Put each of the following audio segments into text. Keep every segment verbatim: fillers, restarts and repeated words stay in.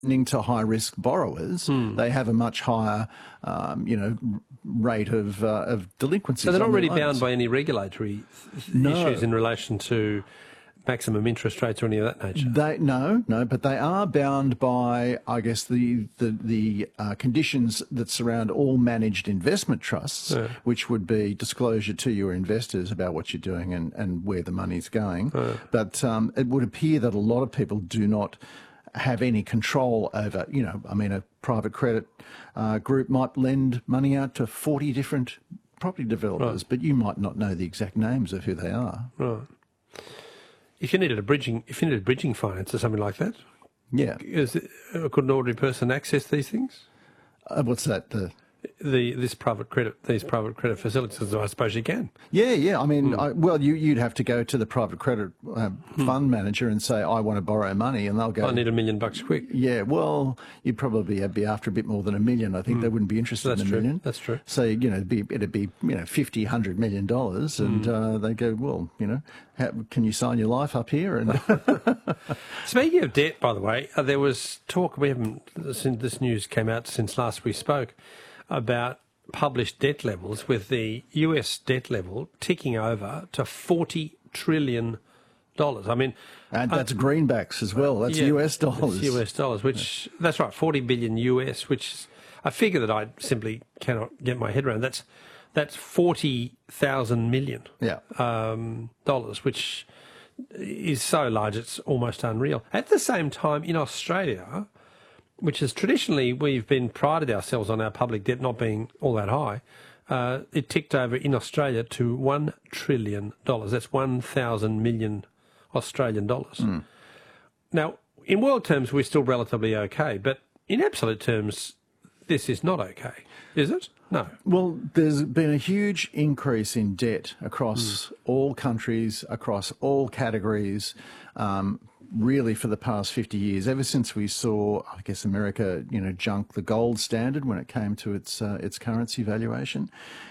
lending to high-risk borrowers, Hmm. they have a much higher, um, you know, rate of uh, of delinquency. So they're not really bound by any regulatory No. issues in relation to maximum interest rates or any of that nature. They no, no, but they are bound by, I guess, the the the uh, conditions that surround all managed investment trusts, Yeah. which would be disclosure to your investors about what you're doing and, and where the money's going. Yeah. But um, it would appear that a lot of people do not have any control over, you know, I mean, a private credit uh, group might lend money out to forty different property developers, Right. but you might not know the exact names of who they are. Right. If you needed a bridging, if you needed bridging finance or something like that, Yeah. is it, uh, could an ordinary person access these things? Uh, what's that? The The this private credit, these private credit facilities, I suppose you can. Yeah, yeah. I mean, Hmm. I, well, you, you'd have to go to the private credit uh, fund manager and say, I want to borrow money, and they'll go, I need a million bucks quick. yeah, well, you'd probably be after a bit more than a million. I think they wouldn't be interested That's in a true. million. That's true. So, you know, it'd be, it'd be you know, fifty, hundred million dollars, and uh, they go, well, you know, how, can you sign your life up here? And Speaking of debt, by the way, uh, there was talk, we haven't, since this news came out since last we spoke, about published debt levels, with the U S debt level ticking over to forty trillion dollars. I mean, and that's greenbacks as well. That's yeah, U S dollars. That's U S dollars, which, that's right, forty billion U S, which is a figure that I simply cannot get my head around. That's that's forty thousand million Yeah. um, dollars, which is so large it's almost unreal. At the same time, in Australia, which is traditionally, we've been prided ourselves on our public debt not being all that high, uh, it ticked over in Australia to one trillion dollars. That's one thousand million Australian dollars. Mm. Now, in world terms, we're still relatively okay, but in absolute terms, this is not okay, is it? No. Well, there's been a huge increase in debt across all countries, across all categories, um, really for the past fifty years, ever since we saw, I guess, America, you know, junk the gold standard when it came to its uh, its currency valuation,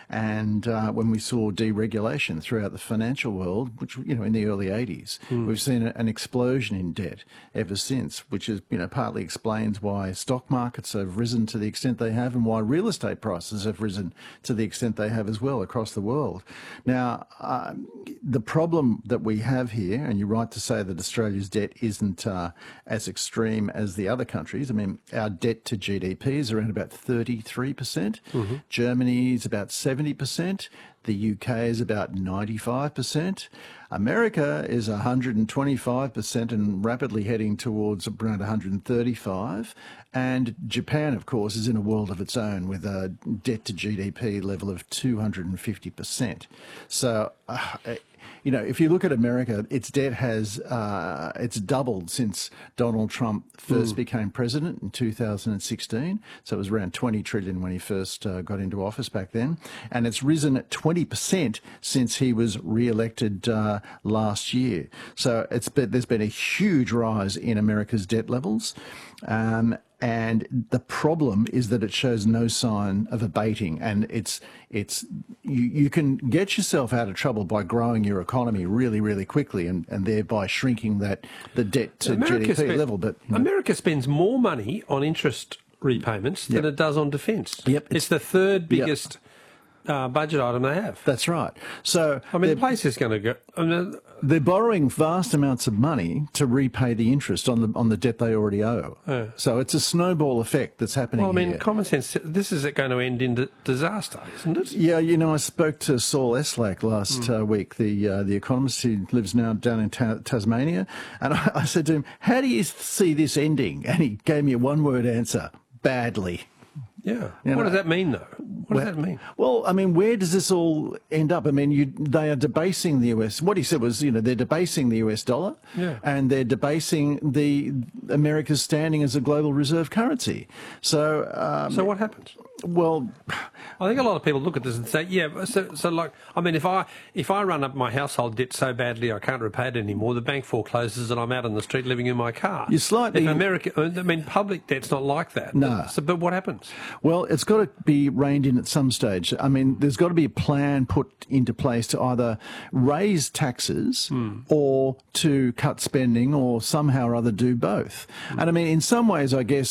and uh, when we saw deregulation throughout the financial world, which, you know, in the early eighties, we've seen an explosion in debt ever since, which is, you know, partly explains why stock markets have risen to the extent they have and why real estate prices have risen to the extent they have as well across the world. Now, um, the problem that we have here, and you're right to say that Australia's debt isn't uh, as extreme as the other countries. I mean, our debt to G D P is around about thirty-three percent. Mm-hmm. Germany's about seventy percent. The U K is about ninety-five percent. America is one hundred twenty-five percent and rapidly heading towards around one hundred thirty-five. And Japan, of course, is in a world of its own with a debt to G D P level of two hundred fifty percent. So, uh, you know, if you look at America, its debt has uh, it's doubled since Donald Trump first mm. became president in two thousand sixteen. So it was around twenty trillion when he first uh, got into office back then, and it's risen at twenty percent since he was re-elected uh, last year. So it's been, there's been a huge rise in America's debt levels. Um, And the problem is that it shows no sign of abating, and it's it's you, you can get yourself out of trouble by growing your economy really, really quickly, and, and thereby shrinking that the debt to America G D P spend, level. But you know, America spends more money on interest repayments than Yep. it does on defence. Yep, it's, it's the third biggest yep. uh, budget item they have. That's right. So I mean, the place is going to go. I mean, they're borrowing vast amounts of money to repay the interest on the on the debt they already owe. Yeah. So it's a snowball effect that's happening. Well, I mean, here. common sense. This is going to end in disaster, isn't it? Yeah, you know, I spoke to Saul Eslak last Mm. uh, week, the uh, the economist who lives now down in ta Tasmania, and I, I said to him, "How do you see this ending?" And he gave me a one-word answer: badly. Yeah. You what know, does that mean, though? What well, does that mean? Well, I mean, where does this all end up? I mean, you, they are debasing the U S. What he said was, you know, they're debasing the U S dollar, Yeah. and they're debasing the America's standing as a global reserve currency. So, um, So what happens? Well, I think a lot of people look at this and say, yeah, so, so like, I mean, if I if I run up my household debt so badly I can't repay it anymore, the bank forecloses and I'm out on the street living in my car. You're slightly... If America, I mean, public debt's not like that. No. But, so, but what happens? Well, it's got to be reined in at some stage. I mean, there's got to be a plan put into place to either raise taxes mm. or to cut spending or somehow or other do both. Mm. And I mean, in some ways, I guess,